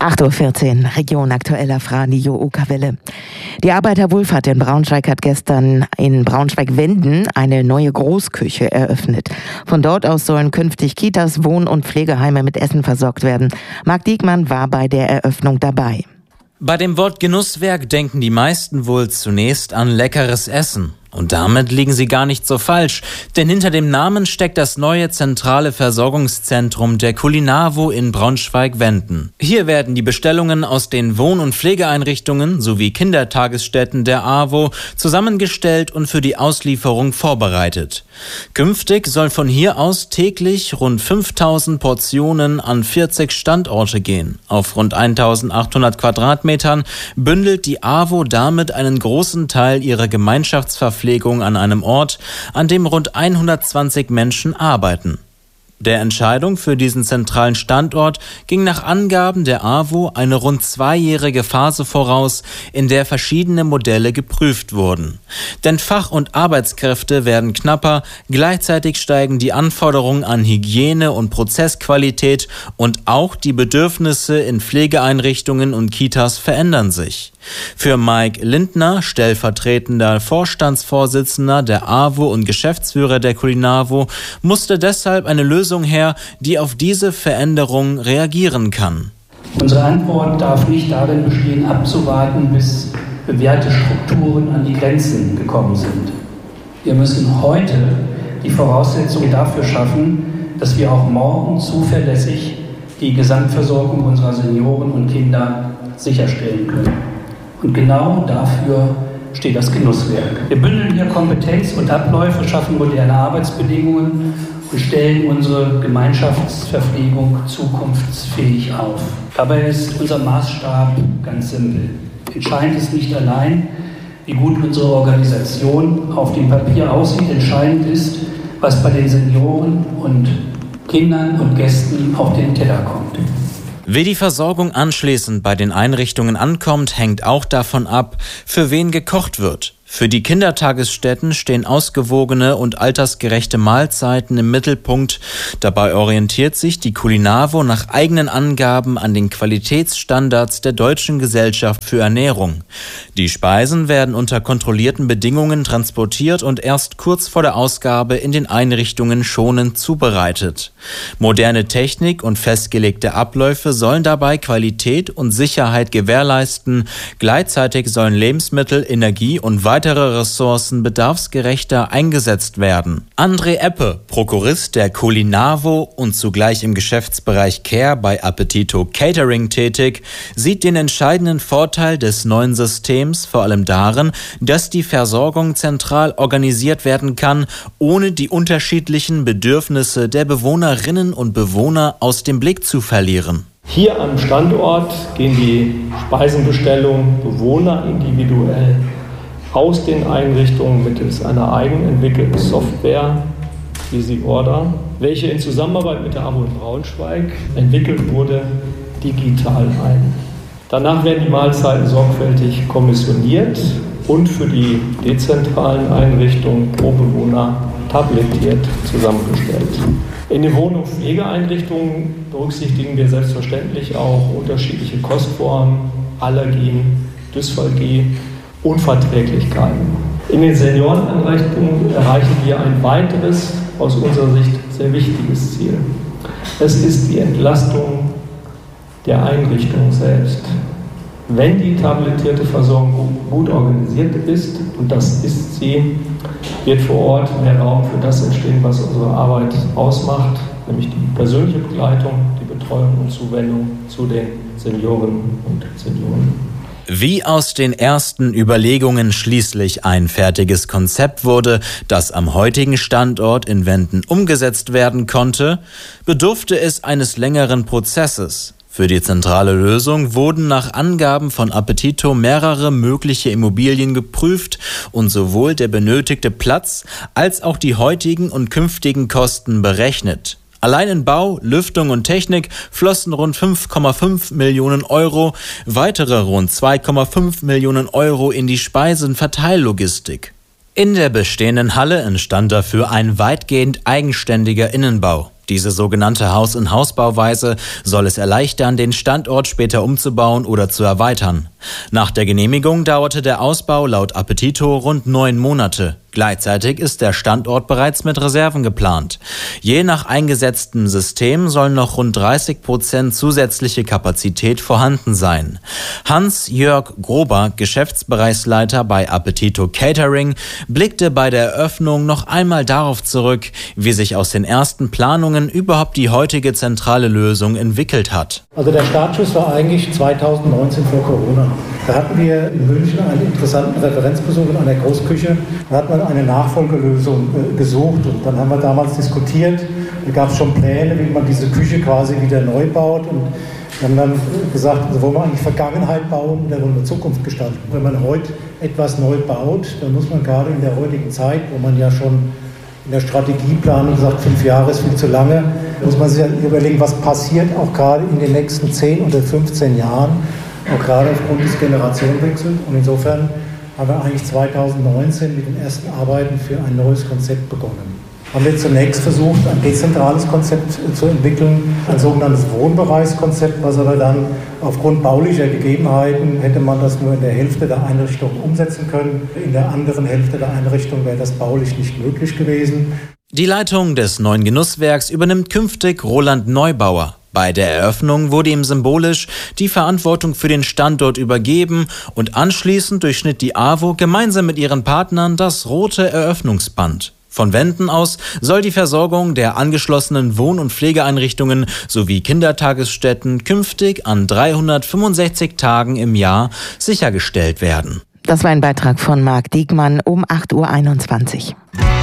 8:14 Uhr, Region aktueller Radio Okerwelle. Die Arbeiterwohlfahrt in Braunschweig hat gestern in Braunschweig-Wenden eine neue Großküche eröffnet. Von dort aus sollen künftig Kitas, Wohn- und Pflegeheime mit Essen versorgt werden. Marc Diekmann war bei der Eröffnung dabei. Bei dem Wort Genusswerk denken die meisten wohl zunächst an leckeres Essen. Und damit liegen sie gar nicht so falsch, denn hinter dem Namen steckt das neue zentrale Versorgungszentrum der Culinavo in Braunschweig-Wenden. Hier werden die Bestellungen aus den Wohn- und Pflegeeinrichtungen sowie Kindertagesstätten der AWO zusammengestellt und für die Auslieferung vorbereitet. Künftig soll von hier aus täglich rund 5000 Portionen an 40 Standorte gehen. Auf rund 1800 Quadratmetern bündelt die AWO damit einen großen Teil ihrer Gemeinschaftsverpflegung an einem Ort, an dem rund 120 Menschen arbeiten. Der Entscheidung für diesen zentralen Standort ging nach Angaben der AWO eine rund 2-jährige Phase voraus, in der verschiedene Modelle geprüft wurden. Denn Fach- und Arbeitskräfte werden knapper, gleichzeitig steigen die Anforderungen an Hygiene und Prozessqualität und auch die Bedürfnisse in Pflegeeinrichtungen und Kitas verändern sich. Für Mike Lindner, stellvertretender Vorstandsvorsitzender der AWO und Geschäftsführer der Culinavo, musste deshalb eine Lösung her, die auf diese Veränderung reagieren kann. Unsere Antwort darf nicht darin bestehen, abzuwarten, bis bewährte Strukturen an die Grenzen gekommen sind. Wir müssen heute die Voraussetzungen dafür schaffen, dass wir auch morgen zuverlässig die Gesamtversorgung unserer Senioren und Kinder sicherstellen können. Und genau dafür steht das Genusswerk. Wir bündeln hier Kompetenz und Abläufe, schaffen moderne Arbeitsbedingungen und stellen unsere Gemeinschaftsverpflegung zukunftsfähig auf. Dabei ist unser Maßstab ganz simpel. Entscheidend ist nicht allein, wie gut unsere Organisation auf dem Papier aussieht. Entscheidend ist, was bei den Senioren und Kindern und Gästen auf den Teller kommt. Wie die Versorgung anschließend bei den Einrichtungen ankommt, hängt auch davon ab, für wen gekocht wird. Für die Kindertagesstätten stehen ausgewogene und altersgerechte Mahlzeiten im Mittelpunkt. Dabei orientiert sich die Culinavo nach eigenen Angaben an den Qualitätsstandards der Deutschen Gesellschaft für Ernährung. Die Speisen werden unter kontrollierten Bedingungen transportiert und erst kurz vor der Ausgabe in den Einrichtungen schonend zubereitet. Moderne Technik und festgelegte Abläufe sollen dabei Qualität und Sicherheit gewährleisten. Gleichzeitig sollen Lebensmittel, Energie und weitere Ressourcen bedarfsgerechter eingesetzt werden. André Eppe, Prokurist der Culinavo und zugleich im Geschäftsbereich Care bei Appetito Catering tätig, sieht den entscheidenden Vorteil des neuen Systems vor allem darin, dass die Versorgung zentral organisiert werden kann, ohne die unterschiedlichen Bedürfnisse der Bewohnerinnen und Bewohner aus dem Blick zu verlieren. Hier am Standort gehen die Speisenbestellungen bewohnerindividuell aus den Einrichtungen mittels einer eigenentwickelten Software, Easy Order, welche in Zusammenarbeit mit der AWO in Braunschweig entwickelt wurde, digital ein. Danach werden die Mahlzeiten sorgfältig kommissioniert und für die dezentralen Einrichtungen pro Bewohner tablettiert zusammengestellt. In den Wohn- und Pflegeeinrichtungen berücksichtigen wir selbstverständlich auch unterschiedliche Kostformen, Allergien, Dysphagie, Unverträglichkeiten. In den Senioreneinrichtungen erreichen wir ein weiteres, aus unserer Sicht sehr wichtiges Ziel. Es ist die Entlastung der Einrichtung selbst. Wenn die tablettierte Versorgung gut organisiert ist, und das ist sie, wird vor Ort mehr Raum für das entstehen, was unsere Arbeit ausmacht, nämlich die persönliche Begleitung, die Betreuung und Zuwendung zu den Senioren und Senioren. Wie aus den ersten Überlegungen schließlich ein fertiges Konzept wurde, das am heutigen Standort in Wenden umgesetzt werden konnte, bedurfte es eines längeren Prozesses. Für die zentrale Lösung wurden nach Angaben von Appetito mehrere mögliche Immobilien geprüft und sowohl der benötigte Platz als auch die heutigen und künftigen Kosten berechnet. Allein in Bau, Lüftung und Technik flossen rund 5,5 Millionen Euro, weitere rund 2,5 Millionen Euro in die Speisenverteillogistik. In der bestehenden Halle entstand dafür ein weitgehend eigenständiger Innenbau. Diese sogenannte Haus-in-Haus-Bauweise soll es erleichtern, den Standort später umzubauen oder zu erweitern. Nach der Genehmigung dauerte der Ausbau laut Appetito rund 9 Monate. Gleichzeitig ist der Standort bereits mit Reserven geplant. Je nach eingesetztem System sollen noch rund 30% zusätzliche Kapazität vorhanden sein. Hans-Jörg Grober, Geschäftsbereichsleiter bei Appetito Catering, blickte bei der Eröffnung noch einmal darauf zurück, wie sich aus den ersten Planungen überhaupt die heutige zentrale Lösung entwickelt hat. Also der Startschuss war eigentlich 2019 vor Corona. Da hatten wir in München einen interessanten Referenzbesuch in einer Großküche. Da hat man eine Nachfolgelösung gesucht und dann haben wir damals diskutiert. Da gab es schon Pläne, wie man diese Küche quasi wieder neu baut. Und wir haben dann gesagt, also wollen wir eigentlich Vergangenheit bauen oder wollen wir Zukunft gestalten? Wenn man heute etwas neu baut, dann muss man gerade in der heutigen Zeit, wo man ja schon in der Strategieplanung sagt, 5 Jahre ist viel zu lange, muss man sich überlegen, was passiert auch gerade in den nächsten 10 oder 15 Jahren, auch gerade aufgrund des Generationenwechsels. Und insofern haben wir eigentlich 2019 mit den ersten Arbeiten für ein neues Konzept begonnen. Haben wir zunächst versucht, ein dezentrales Konzept zu entwickeln, ein sogenanntes Wohnbereichskonzept, was aber dann aufgrund baulicher Gegebenheiten hätte man das nur in der Hälfte der Einrichtung umsetzen können. In der anderen Hälfte der Einrichtung wäre das baulich nicht möglich gewesen. Die Leitung des neuen Genusswerks übernimmt künftig Roland Neubauer. Bei der Eröffnung wurde ihm symbolisch die Verantwortung für den Standort übergeben und anschließend durchschnitt die AWO gemeinsam mit ihren Partnern das rote Eröffnungsband. Von Wenden aus soll die Versorgung der angeschlossenen Wohn- und Pflegeeinrichtungen sowie Kindertagesstätten künftig an 365 Tagen im Jahr sichergestellt werden. Das war ein Beitrag von Marc Diekmann um 8:21 Uhr.